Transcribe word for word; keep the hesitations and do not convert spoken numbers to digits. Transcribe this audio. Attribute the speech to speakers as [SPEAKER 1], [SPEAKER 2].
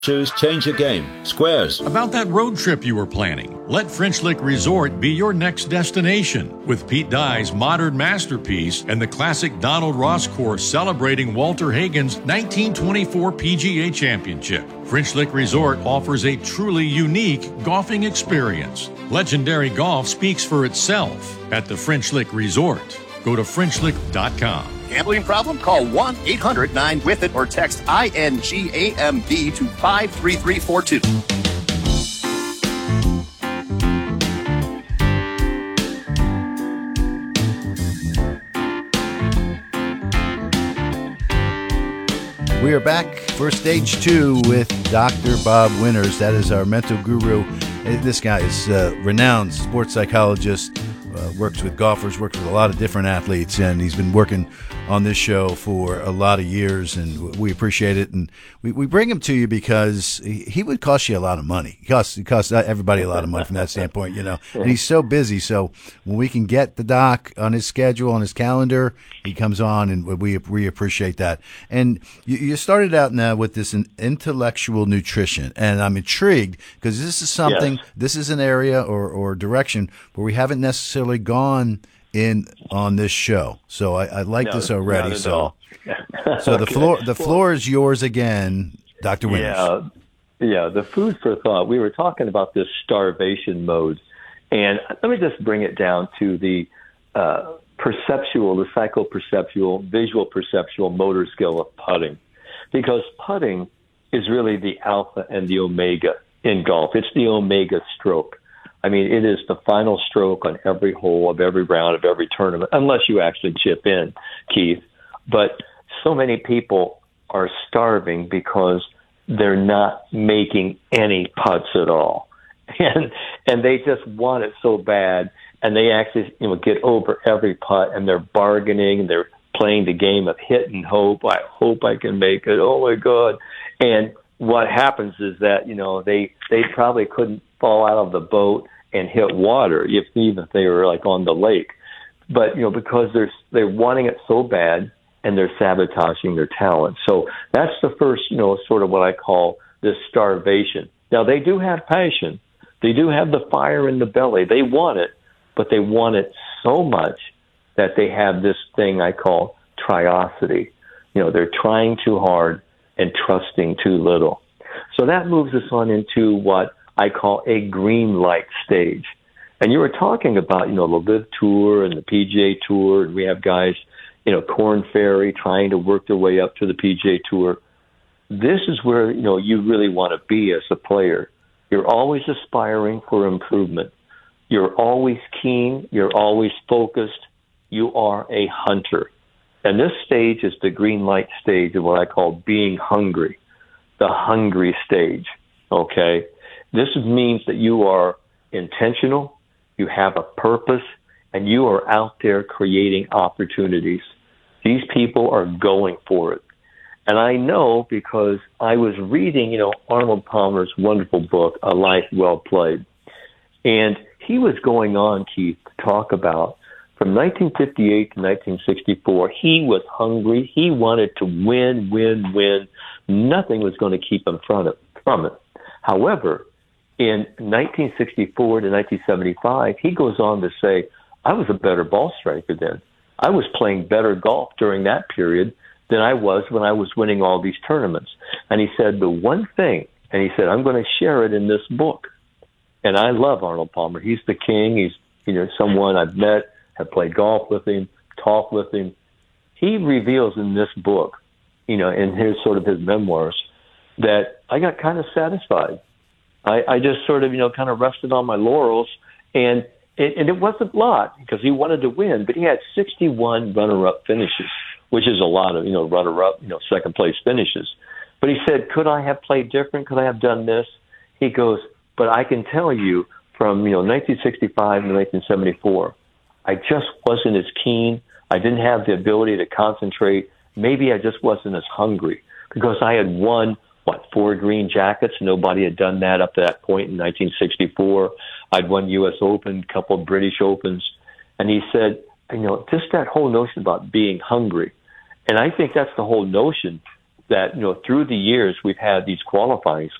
[SPEAKER 1] Choose Change the Game. Squares.
[SPEAKER 2] About that road trip you were planning, let French Lick Resort be your next destination. With Pete Dye's modern masterpiece and the classic Donald Ross course celebrating Walter Hagen's nineteen twenty-four P G A Championship. French Lick Resort offers a truly unique golfing experience. Legendary golf speaks for itself at the French Lick Resort. Go to French Lick dot com.
[SPEAKER 3] Gambling problem? Call one eight hundred nine with it or text I N G A M B to five three three four two.
[SPEAKER 4] We are back for stage two with Doctor Bob Winters. That is our mental guru. This guy is a renowned sports psychologist, uh, works with golfers, works with a lot of different athletes, and he's been working on this show for a lot of years, and we appreciate it. And we, we bring him to you because he, he would cost you a lot of money. He costs, he costs everybody a lot of money from that standpoint, you know. And he's so busy, so when we can get the doc on his schedule, on his calendar, he comes on, and we we appreciate that. And you, you started out now with this intellectual nutrition, and I'm intrigued because this is something, yes. this is an area or, or direction where we haven't necessarily gone in on this show, so I, I like no, this already. So, so the okay. floor the floor is yours again, Doctor Winters.
[SPEAKER 5] Yeah, yeah. The food for thought. We were talking about this starvation mode, and let me just bring it down to the uh, perceptual, the psychoperceptual, visual perceptual motor skill of putting, because putting is really the alpha and the omega in golf. It's the omega stroke. I mean, it is the final stroke on every hole of every round of every tournament, unless you actually chip in, Keith. But so many people are starving because they're not making any putts at all. And and they just want it so bad, and they actually you know get over every putt, and they're bargaining, and they're playing the game of hit and hope. I hope I can make it. Oh, my God. And what happens is that, you know, they, they probably couldn't fall out of the boat and hit water, if even if they were like on the lake. But, you know, because they're, they're wanting it so bad and they're sabotaging their talent. So that's the first, you know, sort of what I call this starvation. Now, they do have passion. They do have the fire in the belly. They want it, but they want it so much that they have this thing I call triosity. You know, they're trying too hard and trusting too little. So that moves us on into what I call a green light stage. And you were talking about, you know, the LIV Tour and the P G A Tour, and we have guys, you know, Korn Ferry trying to work their way up to the P G A Tour. This is where, you know, you really want to be as a player. You're always aspiring for improvement. You're always keen. You're always focused. You are a hunter. And this stage is the green light stage of what I call being hungry, the hungry stage, okay? This means that you are intentional, you have a purpose, and you are out there creating opportunities. These people are going for it. And I know because I was reading, you know, Arnold Palmer's wonderful book, A Life Well Played. And he was going on, Keith, to talk about from nineteen fifty-eight to nineteen sixty-four, he was hungry. He wanted to win, win, win. Nothing was going to keep him from it. From it. However, in nineteen sixty-four to nineteen seventy-five, he goes on to say, I was a better ball striker then. I was playing better golf during that period than I was when I was winning all these tournaments. And he said the one thing, and he said, I'm going to share it in this book. And I love Arnold Palmer. He's the king. He's, you know, someone I've met, have played golf with him, talked with him. He reveals in this book, you know, in his sort of his memoirs, that I got kind of satisfied. I, I just sort of, you know, kind of rested on my laurels, and it, and it wasn't a lot because he wanted to win, but he had sixty-one runner-up finishes, which is a lot of, you know, runner-up, you know, second-place finishes. But he said, could I have played different? Could I have done this? He goes, but I can tell you from, you know, nineteen sixty-five to nineteen seventy-four, I just wasn't as keen. I didn't have the ability to concentrate. Maybe I just wasn't as hungry because I had won, what, four green jackets. Nobody had done that up to that point in nineteen sixty-four. I'd won U S Open, a couple of British Opens. And he said, you know, just that whole notion about being hungry. And I think that's the whole notion that, you know, through the years we've had these qualifying